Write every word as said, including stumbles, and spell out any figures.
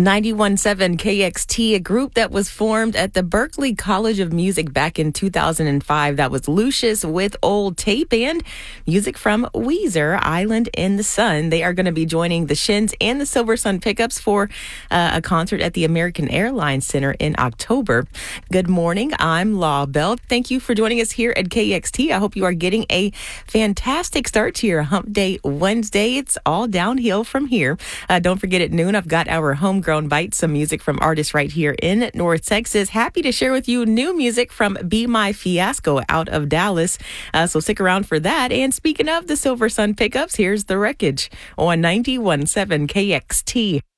ninety-one point seven K X T, a group that was formed at the Berklee College of Music back in two thousand five. That was Lucius with Old Tape and music from Weezer, Island in the Sun. They are going to be joining the Shins and the Silver Sun Pickups for uh, a concert at the American Airlines Center in October. Good morning. I'm Law Bell. Thank you for joining us here at K X T. I hope you are getting a fantastic start to your Hump Day Wednesday. It's all downhill from here. Uh, don't forget at noon, I've got our homegrown Bite, some music from artists right here in North Texas. Happy to share with you new music from Be My Fiasco out of Dallas. Uh, so stick around for that. And speaking of the Silver Sun Pickups, here's The Wreckage on ninety-one point seven K X T.